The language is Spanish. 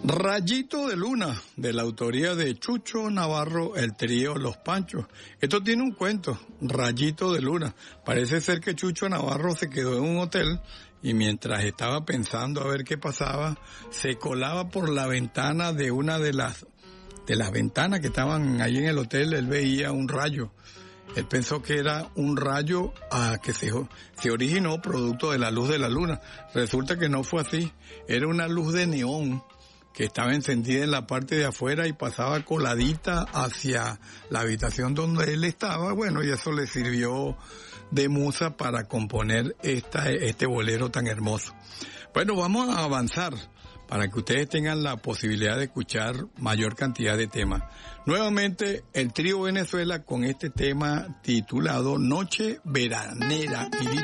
Rayito de Luna, de la autoría de Chucho Navarro, el trío Los Panchos. Esto tiene un cuento, Rayito de Luna. Parece ser que Chucho Navarro se quedó en un hotel y mientras estaba pensando a ver qué pasaba, se colaba por la ventana de una de las ventanas que estaban ahí en el hotel. Él veía un rayo. Él pensó que era un rayo que se originó producto de la luz de la luna. Resulta que no fue así. Era una luz de neón que estaba encendida en la parte de afuera y pasaba coladita hacia la habitación donde él estaba. Bueno, y eso le sirvió de musa para componer este bolero tan hermoso. Bueno, vamos a avanzar para que ustedes tengan la posibilidad de escuchar mayor cantidad de temas. Nuevamente, el trío Venezuela con este tema titulado Noche Veranera. Y